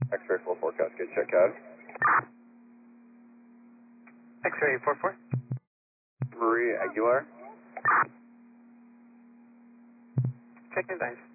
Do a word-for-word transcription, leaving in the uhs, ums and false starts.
X-ray four four, Cascade, check out. X-ray four four. Marie Aguilar. Check advice.